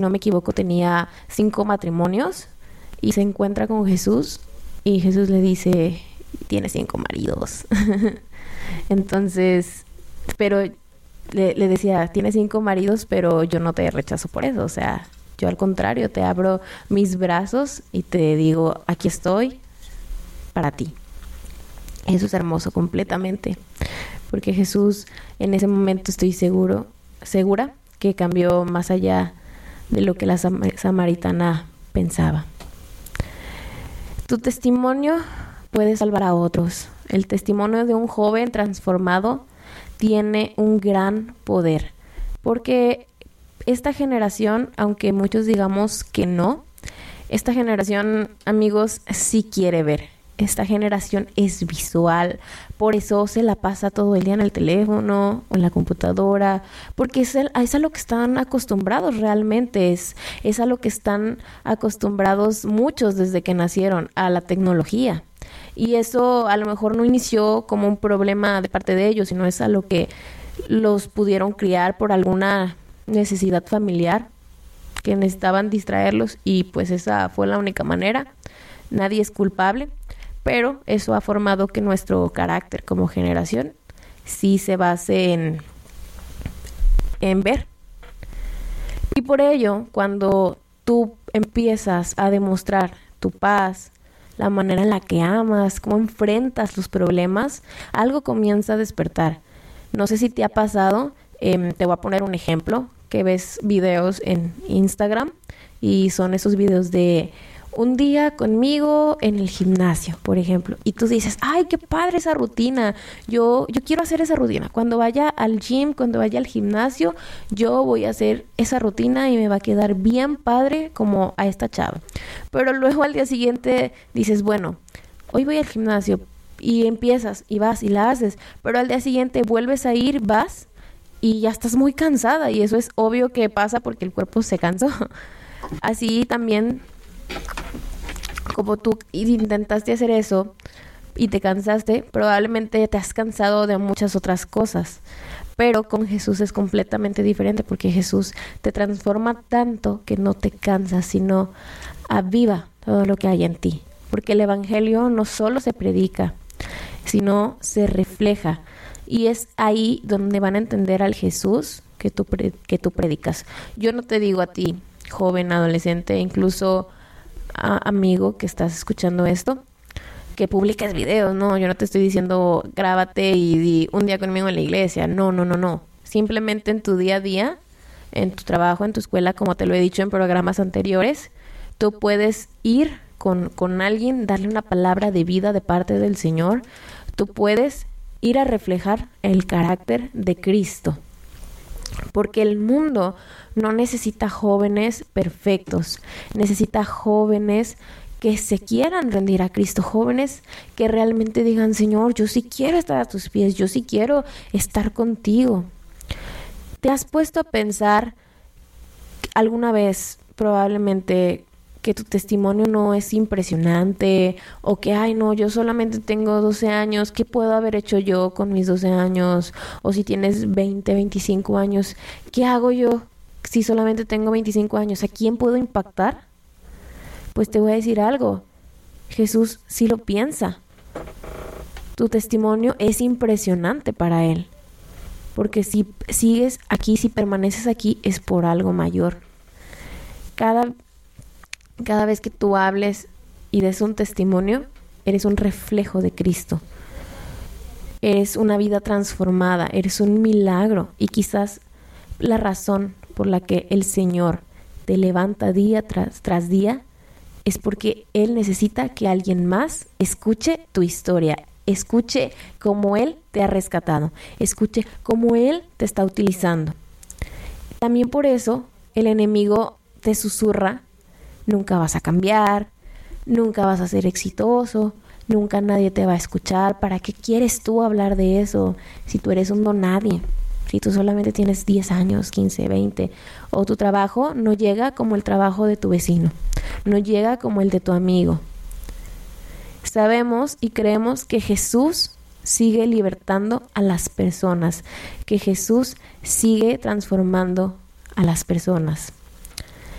no me equivoco, tenía 5 matrimonios y se encuentra con Jesús y Jesús le dice, tienes 5 maridos. Entonces, pero le decía, tienes 5 maridos, pero yo no te rechazo por eso. O sea, yo al contrario, te abro mis brazos y te digo, aquí estoy para ti. Eso es hermoso completamente. Porque Jesús en ese momento estoy segura que cambió más allá de lo que la samaritana pensaba. Tu testimonio puede salvar a otros. El testimonio de un joven transformado tiene un gran poder. Porque esta generación, aunque muchos digamos que no, esta generación, amigos, sí quiere ver. Esta generación es visual, por eso se la pasa todo el día en el teléfono o en la computadora, porque es a lo que están acostumbrados realmente, es a lo que están acostumbrados muchos desde que nacieron, a la tecnología. Y eso a lo mejor no inició como un problema de parte de ellos, sino es a lo que los pudieron criar por alguna necesidad familiar, que necesitaban distraerlos y pues esa fue la única manera. Nadie es culpable. Pero eso ha formado que nuestro carácter como generación sí se base en ver. Y por ello, cuando tú empiezas a demostrar tu paz, la manera en la que amas, cómo enfrentas los problemas, algo comienza a despertar. No sé si te ha pasado, te voy a poner un ejemplo, que ves videos en Instagram y son esos videos de un día conmigo en el gimnasio, por ejemplo, y tú dices, ay, qué padre esa rutina, yo quiero hacer esa rutina, cuando vaya al gym, cuando vaya al gimnasio, yo voy a hacer esa rutina y me va a quedar bien padre como a esta chava. Pero luego al día siguiente dices, bueno, hoy voy al gimnasio, y empiezas y vas y la haces, pero al día siguiente vuelves a ir, vas y ya estás muy cansada, y eso es obvio que pasa porque el cuerpo se cansó. Así también, como tú intentaste hacer eso y te cansaste, probablemente te has cansado de muchas otras cosas. Pero con Jesús es completamente diferente, porque Jesús te transforma tanto que no te cansas, sino aviva todo lo que hay en ti. Porque el evangelio no solo se predica, sino se refleja. Y es ahí donde van a entender al Jesús que tú predicas. Yo no te digo a ti, joven, adolescente, incluso amigo que estás escuchando esto, que publiques videos, no, yo no te estoy diciendo grábate y di un día conmigo en la iglesia, no, simplemente en tu día a día, en tu trabajo, en tu escuela, como te lo he dicho en programas anteriores, tú puedes ir con alguien, darle una palabra de vida de parte del Señor, tú puedes ir a reflejar el carácter de Cristo. Porque el mundo no necesita jóvenes perfectos, necesita jóvenes que se quieran rendir a Cristo, jóvenes que realmente digan, Señor, yo sí quiero estar a tus pies, yo sí quiero estar contigo. ¿Te has puesto a pensar alguna vez probablemente que tu testimonio no es impresionante o que, ay no, yo solamente tengo 12 años, ¿qué puedo haber hecho yo con mis 12 años? O si tienes 20, 25 años, ¿qué hago yo si solamente tengo 25 años? ¿A quién puedo impactar? Pues te voy a decir algo, Jesús sí lo piensa. Tu testimonio es impresionante para Él, porque si sigues aquí, si permaneces aquí, es por algo mayor. Cada vez que tú hables y des un testimonio, eres un reflejo de Cristo. Eres una vida transformada, eres un milagro. Y quizás la razón por la que el Señor te levanta día tras día es porque Él necesita que alguien más escuche tu historia, escuche cómo Él te ha rescatado, escuche cómo Él te está utilizando. También por eso el enemigo te susurra, nunca vas a cambiar, nunca vas a ser exitoso, nunca nadie te va a escuchar. ¿Para qué quieres tú hablar de eso si tú eres un don nadie? Si tú solamente tienes 10 años, 15, 20, o tu trabajo no llega como el trabajo de tu vecino, no llega como el de tu amigo. Sabemos y creemos que Jesús sigue libertando a las personas, que Jesús sigue transformando a las personas.